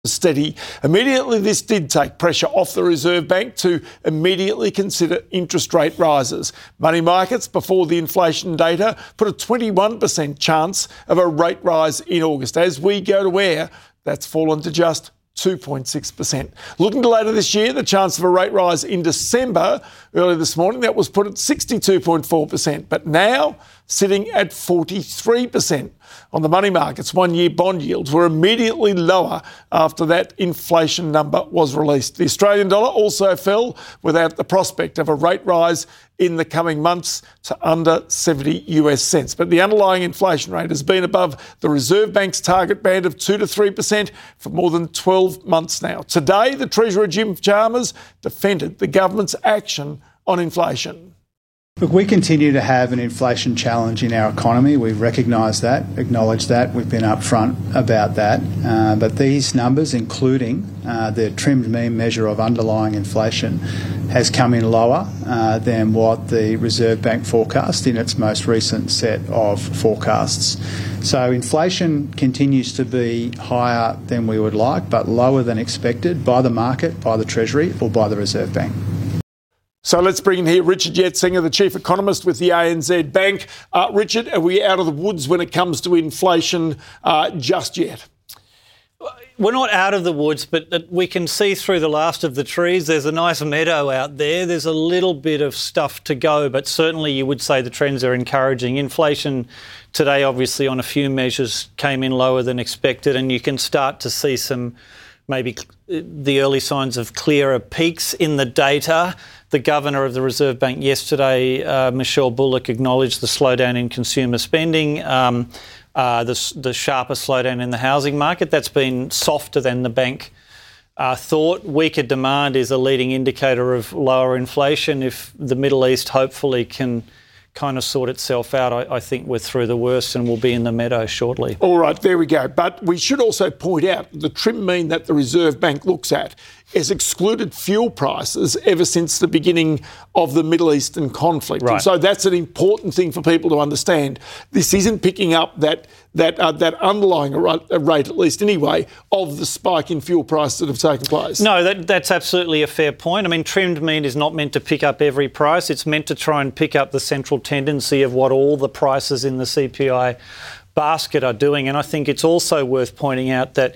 steady. Immediately, this did take pressure off the Reserve Bank to immediately consider interest rate rises. Money markets, before the inflation data, put a 21% chance of a rate rise in August. As we go to air, that's fallen to just 2.6%. Looking to later this year, the chance of a rate rise in December, earlier this morning, that was put at 62.4%, but now sitting at 43%. On the money markets, one-year bond yields were immediately lower after that inflation number was released. The Australian dollar also fell without the prospect of a rate rise in the coming months to under 70 US cents. But the underlying inflation rate has been above the Reserve Bank's target band of 2 to 3% for more than 12 months now. Today, the Treasurer Jim Chalmers defended the government's action on inflation. Look, we continue to have an inflation challenge in our economy. We recognise that, acknowledge that. We've been upfront about that. But these numbers, including the trimmed mean measure of underlying inflation, has come in lower than what the Reserve Bank forecast in its most recent set of forecasts. So inflation continues to be higher than we would like, but lower than expected by the market, by the Treasury or by the Reserve Bank. So let's bring in here Richard Yetsenga, the Chief Economist with the ANZ Bank. Richard, are we out of the woods when it comes to inflation just yet? We're not out of the woods, but we can see through the last of the trees. There's a nice meadow out there. There's a little bit of stuff to go, but certainly you would say the trends are encouraging. Inflation today, obviously, on a few measures came in lower than expected, and you can start to see some maybe the early signs of clearer peaks in the data. The Governor of the Reserve Bank yesterday, Michelle Bullock, acknowledged the slowdown in consumer spending, the sharper slowdown in the housing market. That's been softer than the bank thought. Weaker demand is a leading indicator of lower inflation. If the Middle East hopefully can kind of sort itself out, I think we're through the worst and we'll be in the meadow shortly. All right, there we go. But we should also point out the trim mean that the Reserve Bank looks at has excluded fuel prices ever since the beginning of the Middle Eastern conflict. Right. And so that's an important thing for people to understand. This isn't picking up that underlying rate, at least anyway, of the spike in fuel prices that have taken place. No, that's absolutely a fair point. I mean, trimmed mean is not meant to pick up every price. It's meant to try and pick up the central tendency of what all the prices in the CPI basket are doing. And I think it's also worth pointing out that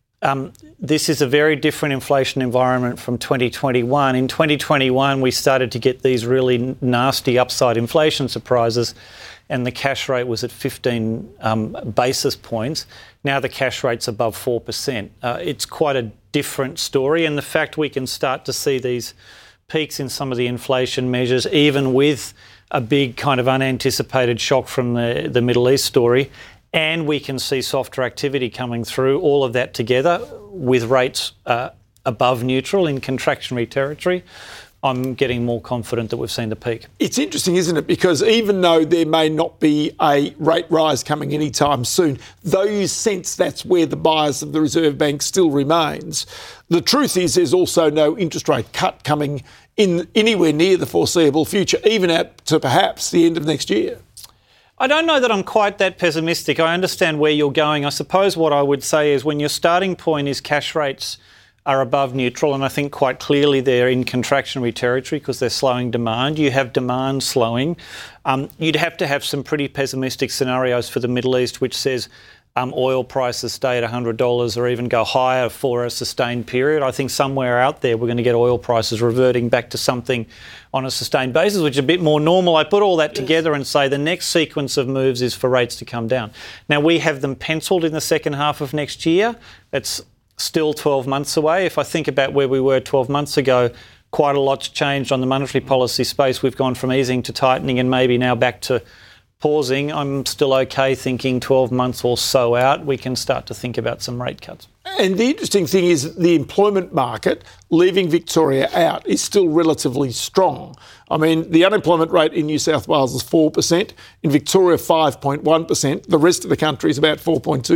this is a very different inflation environment from 2021. In 2021, we started to get these really nasty upside inflation surprises, and the cash rate was at 15 basis points. Now the cash rate's above 4%. It's quite a different story, and the fact we can start to see these peaks in some of the inflation measures, even with a big kind of unanticipated shock from the Middle East story, and we can see softer activity coming through, all of that together with rates above neutral in contractionary territory, I'm getting more confident that we've seen the peak. It's interesting, isn't it? Because even though there may not be a rate rise coming anytime soon, though you sense that's where the bias of the Reserve Bank still remains, the truth is there's also no interest rate cut coming in anywhere near the foreseeable future, even out to perhaps the end of next year. I don't know that I'm quite that pessimistic. I understand where you're going. I suppose what I would say is when your starting point is cash rates are above neutral, and I think quite clearly they're in contractionary territory because they're slowing demand. You have demand slowing. You'd have to have some pretty pessimistic scenarios for the Middle East, which says oil prices stay at $100 or even go higher for a sustained period. I think somewhere out there we're going to get oil prices reverting back to something on a sustained basis, which is a bit more normal. I put all that together and say the next sequence of moves is for rates to come down. Now, we have them penciled in the second half of next year. It's still 12 months away. If I think about where we were 12 months ago, quite a lot's changed on the monetary policy space. We've gone from easing to tightening and maybe now back to pausing. I'm still okay thinking 12 months or so out, we can start to think about some rate cuts. And the interesting thing is the employment market, leaving Victoria out, is still relatively strong. I mean, the unemployment rate in New South Wales is 4%, in Victoria 5.1%. The rest of the country is about 4.2,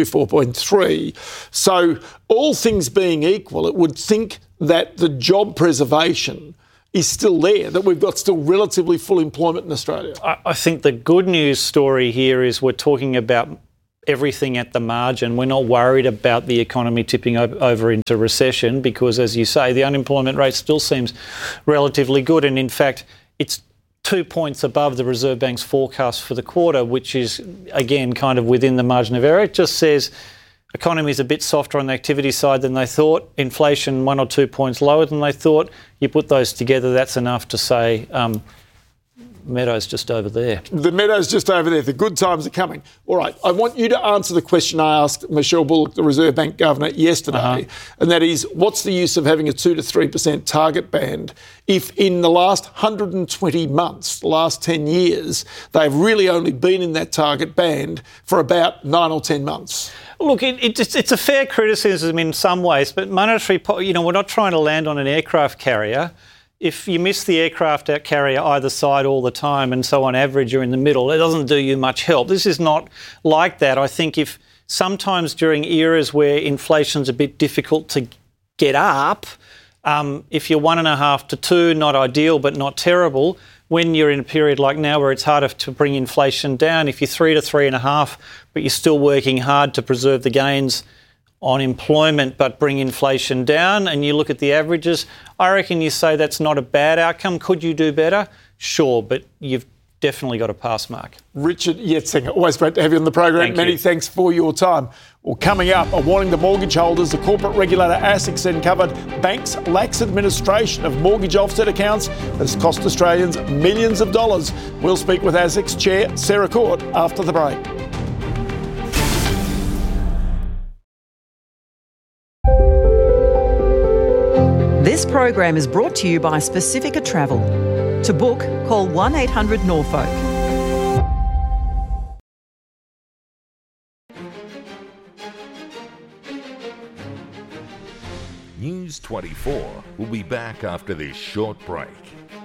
4.3. So all things being equal, it would think that the job preservation is still there, that we've got still relatively full employment in Australia. I think the good news story here is we're talking about everything at the margin. We're not worried about the economy tipping over into recession because, as you say, the unemployment rate still seems relatively good. And in fact, it's 2 points above the Reserve Bank's forecast for the quarter, which is, again, kind of within the margin of error. It just says economy is a bit softer on the activity side than they thought. Inflation 1 or 2 points lower than they thought. You put those together, that's enough to say Meadows just over there. The Meadows just over there. The good times are coming. All right, I want you to answer the question I asked Michelle Bullock, the Reserve Bank Governor, yesterday, and that is, what's the use of having a 2 to 3% target band if in the last 120 months, the last 10 years, they've really only been in that target band for about 9 or 10 months? Look, it's a fair criticism in some ways, but monetary, we're not trying to land on an aircraft carrier. If you miss the aircraft carrier either side all the time and so on average you're in the middle, it doesn't do you much help. This is not like that. I think if sometimes during eras where inflation's a bit difficult to get up, if you're 1.5 to 2, not ideal but not terrible. When you're in a period like now where it's harder to bring inflation down, if you're 3 to 3.5 but you're still working hard to preserve the gains on employment but bring inflation down, and you look at the averages, I reckon you say that's not a bad outcome. Could you do better? Sure, but you've definitely got a pass mark. Richard Yetzinger, always great to have you on the program. Many thanks for your time. Well, coming up, a warning to mortgage holders. The corporate regulator ASIC uncovered banks' lax administration of mortgage offset accounts has cost Australians millions of dollars. We'll speak with ASIC's chair, Sarah Court, after the break. This program is brought to you by Specifica Travel. To book, call 1-800-NORFOLK. News 24 will be back after this short break.